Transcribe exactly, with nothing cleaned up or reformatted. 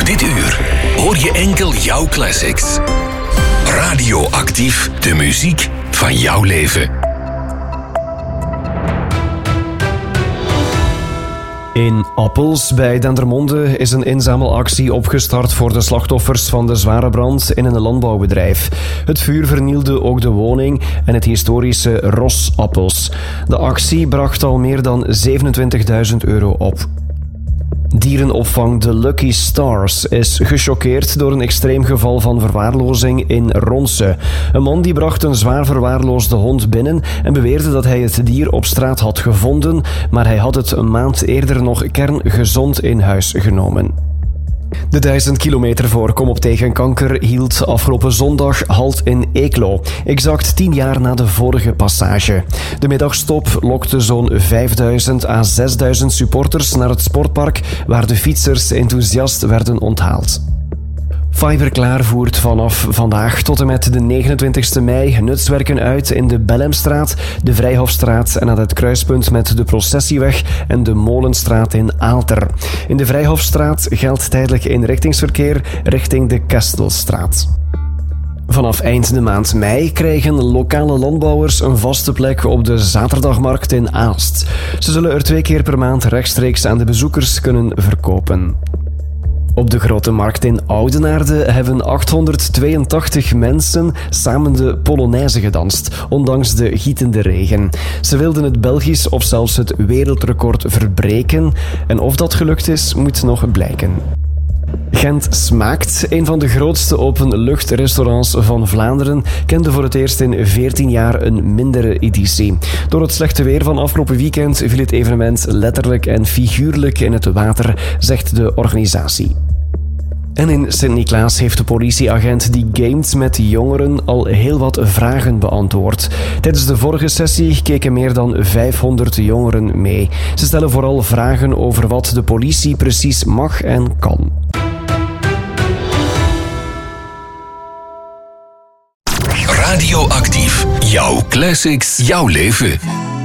Dit uur hoor je enkel jouw classics. Radioactief, de muziek van jouw leven. In Appels bij Dendermonde is een inzamelactie opgestart voor de slachtoffers van de zware brand in een landbouwbedrijf. Het vuur vernielde ook de woning en het historische Ros Appels. De actie bracht al meer dan zevenentwintigduizend euro op. Dierenopvang de Lucky Stars is gechoqueerd door een extreem geval van verwaarlozing in Ronse. Een man die bracht een zwaar verwaarloosde hond binnen en beweerde dat hij het dier op straat had gevonden, maar hij had het een maand eerder nog kerngezond in huis genomen. De duizend kilometer voor Kom op tegen kanker hield afgelopen zondag halt in Eeklo, exact tien jaar na de vorige passage. De middagstop lokte zo'n vijfduizend à zesduizend supporters naar het sportpark, waar de fietsers enthousiast werden onthaald. Fiberklaar voert vanaf vandaag tot en met de negenentwintigste mei nutswerken uit in de Bellemstraat, de Vrijhofstraat en aan het kruispunt met de Processieweg en de Molenstraat in Aalter. In de Vrijhofstraat geldt tijdelijk inrichtingsverkeer richting de Kestelstraat. Vanaf eind de maand mei krijgen lokale landbouwers een vaste plek op de zaterdagmarkt in Aalst. Ze zullen er twee keer per maand rechtstreeks aan de bezoekers kunnen verkopen. Op de Grote Markt in Oudenaarde hebben achthonderdtweeëntachtig mensen samen de Polonaise gedanst, ondanks de gietende regen. Ze wilden het Belgisch of zelfs het wereldrecord verbreken. En of dat gelukt is, moet nog blijken. Gent Smaakt, een van de grootste openluchtrestaurants van Vlaanderen, kende voor het eerst in veertien jaar een mindere editie. Door het slechte weer van afgelopen weekend viel het evenement letterlijk en figuurlijk in het water, zegt de organisatie. En in Sint-Niklaas heeft de politieagent die gamet met jongeren al heel wat vragen beantwoord. Tijdens de vorige sessie keken meer dan vijfhonderd jongeren mee. Ze stellen vooral vragen over wat de politie precies mag en kan. Radioactief. Jouw classics, jouw leven.